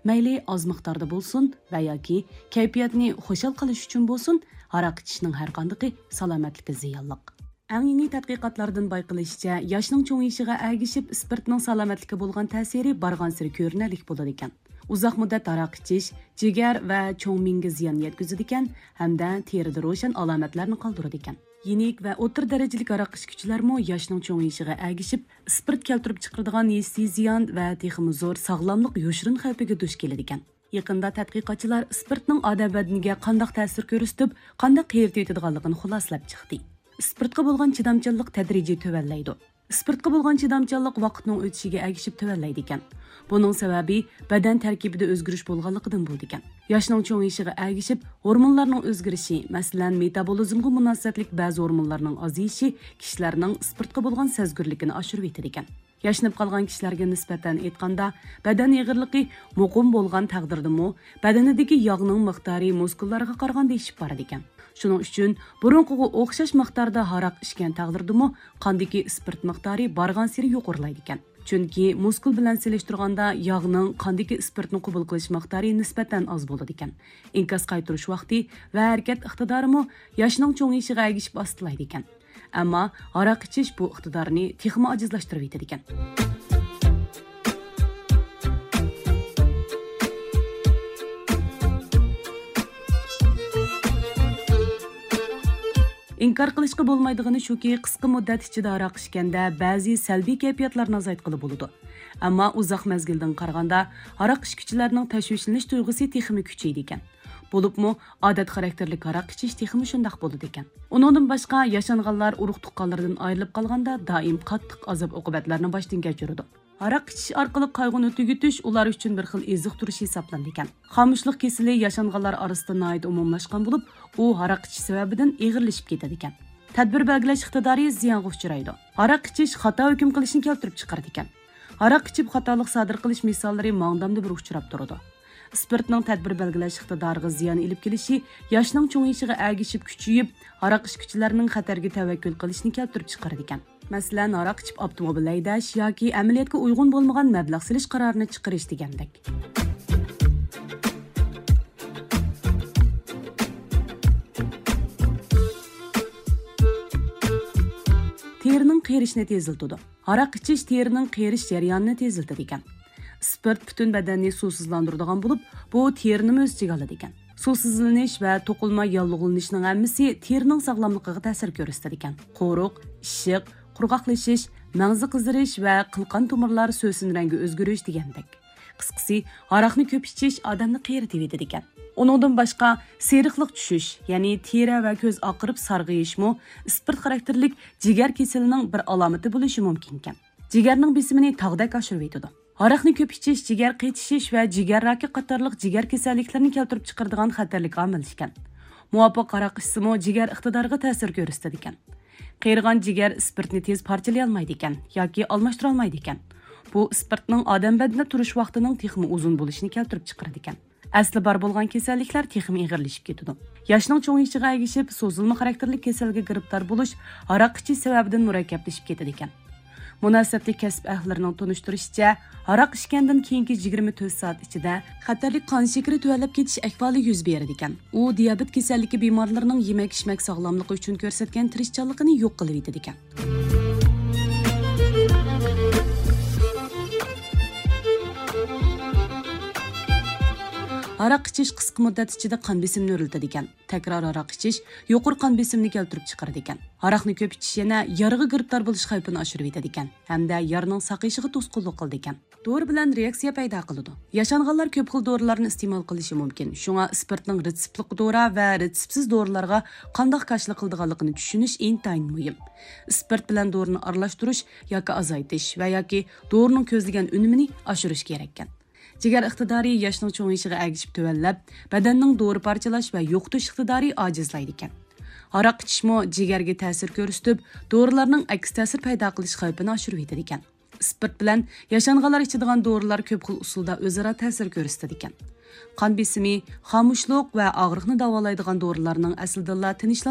mayli oz miqdorda bo'lsin va yoki kayfiyatni xushal qilish uchun bo'lsin, aroq ichishning har qanday salomatlikka ziyonliq. Eng yeni tadqiqotlardan bayqilishicha, yoshning cho'ng'ishiga ergishib spirtning salomatlikka bo'lgan ta'siri barg'ansiri ko'rinarli bo'ladi ekan. Uzoq muddat aroq ichish jigar va cho'ng miyaga ziyon yetkazadi ekan, hamda terida ro'shan alomatlarni qoldiradi ekan. Yenik va o'rta darajali aroq ichuvchilarmi yoshning cho'ng'ishiga ergishib spirt keltirib chiqaradigan hissiy ziyon va texmi zo'r sog'lomlik yoshirin xavfiga duch keladi ekan. Yaqinda tadqiqotchilar spirtning odam badaniga qanday ta'sir ko'rsatib, qanday qiyratib yetadiganligini xulosalab chiqdi. Spirtga bo'lgan chidamchanlik tadrijiy tuvallaydi. Spirtga bo'lgan chidamchanlik vaqtning o'tishiga ergishib tuvallaydi ekan. Buning sababi badan tarkibida o'zgarish bo'lganligidan bo'ldi ekan. Yoshning cho'ng'ishiga ergishib, hormonlarning o'zgarishi, masalan, metabolizmga munosabatlik ba'zi hormonlarning oziyishi kishilarning spirtga bo'lgan sezgirligini oshirib yetadi ekan. Yashnab qolgan kishilarga nisbatan aytganda, badan yig'irligi muqim bo'lgan taqdirdami, badanidagi yog'ning miqdori muskullarga qaraganda eshib boradi ekan. Shuning uchun burunqiga o'xshash miqdorda aroq ichgan taqdirdami, qondagi spirt miqdori bargan sari yuqorilaydi ekan. Chunki muskul bilan selishtirganda yog'ning qondagi spirtni qabul qilish miqdori nisbatan oz bo'ladi ekan. Inkas qaytarish vaqti va harakat iqtidorimi yoshning cho'ng'ishiga ergishib ostilaydi ekan. Ammo aroq ichish bu iqtidorni texmi ajizlashtirib yetadi ekan. İnkar qilishga bo'lmaydigani shuki, qisqa muddat ichida aroq ichganda ba'zi salbiy kayfiyatlarni azaytqili bo'ladi. Ammo uzoq mezgildan qaraganda aroq ichuvchilarning tashvishlanish tuyg'usi texmi kuchaydi ekan. Bo'libmi, odat xarakterli aroq ichish texmi shundoq bo'ladi ekan. Uningdan boshqa yashanganlar urug' tuqqanlardan ayrilib qolganda doim qattiq azob oqibatlarni boshdan kechiradi. Aroq ichish orqali qayg'uni tugutish ular uchun bir xil eziq turish hisoblanadi ekan. Xomushlik kasali yashanganlar orasida noyat umumlashgan bo'lib, u aroq ichish sababidan eg'irlashib ketadi ekan. Tadbir belgilash iqtidori ziyonga uchraydi. Aroq ichish xato hukm qilishni keltirib chiqaradi ekan. Aroq ichib xatolik sodir qilish misollari ma'ngdamda bir uchrab turadi. Spirtning tadbir belgilash iqtidoriga ziyon ilib kelishi yoshning cho'ng'ishiga ergishib kuchayib, aroq ichuvchilarning xatarga tavakkul qilishni keltirib chiqaradi ekan. Masalan, aroq ichib avtomobil haydash yoki amaliyotga uyg'un bo'lmagan mablag' silish qarorini chiqarish degandek. Terining qerishini teziltadi. Aroq ichish terining qerish jarayonini teziltadi ekan. Spirt butun badanni suvsizlantiradigan bo'lib, bu terini o'z ichiga oladi ekan. Suvsizlanish va to'qilma yallig'lanishning hammasi terining sog'lomligiga ta'sir ko'rsatadi ekan. Qo'riq, ishiq, qurg'oqlashish, mag'zi qizirish va qilqan tomirlar so'sin rangi o'zgarish degandek. Qisqasi, aroqni ko'p ichish odamni qeritib yetadi ekan. Uningdan boshqa seriqlik tushish, ya'ni teri va ko'z oqirib sarg'ayishmi, spirt xarakterlik jigar kasalining bir alomati bo'lishi mumkin ekan. Jigarning besimini tog'dak oshirib yetadi. Aroqni ko'p ichish jigar qaytishish va jigar raki qatorliq jigar kasalliklarini keltirib chiqaradigan xatarlik omil ekan. Muvofiq aroq ichsimi jigar iqtidoriga ta'sir ko'rsatadi ekan. Qiyirgan jigar spirtni tez parchalay olmaydi ekan yoki almashtira olmaydi ekan. Bu spirtning odam badanida turish vaqtining texmi uzun bo'lishini keltirib chiqaradi ekan. Asli bor bo'lgan kasalliklar texmi ig'irlashib ketadi. Yoshning cho'ng'ishiga ergishib, so'zilma xarakterli kasalga giribtor bo'lish aroq ichish sababidan murakkablashib ketadi ekan. Munosabatli kasb ahlarining tunishtirishicha, aroq ichgandan keyingi 24 soat ichida xatarli qon shakari tuvallab ketish ahvoli yuz beradi ekan. U diabet kasalligi bemorlarining yemak-ichmak sog'lomligi uchun ko'rsatgan tirishchanligini yo'q qilib yetadi ekan. Aroq ichish qisqa muddat ichida qon besimini o'rlatadi ekan. Takror aroq ichish yuqori qon besimini keltirib chiqaradi ekan. Aroqni ko'p ichish yana yaraga giribtor bo'lish xavfini oshirib yetadi ekan, hamda yaraning saqayishiga to'sqinlik qiladi ekan. Dori bilan reaksiya paydo qiladi. Yashanganlar ko'p xil dorilarni iste'mol qilishi mumkin. Shunga spirtning retseptli dori va retseptsiz dorilarga qanday qarshilik qiladiganligini tushunish intayin muhim. Spirt bilan dorini aralashtirish yoki azaytish va yoki dorining ko'zlagan unumini oshirish kerak ekan. Jigar iqtidori yoshning cho'ng'ishiga ergishib tuvallab, badanning dori parchalash va yo'qotish iqtidori ojizlaydi ekan. Aroq ichishmi jigarga ta'sir ko'rsatib, dorilarning aks ta'sir paydo qilish xavfini oshirib yetadi ekan. Spirt bilan yashanganlar ichadigan dorilar ko'p xil usulda o'zaro ta'sir ko'rsatadi ekan. Qon besimi, xomushlik va og'riqni davolaydigan dorilarning aslida tinchlantiruvchi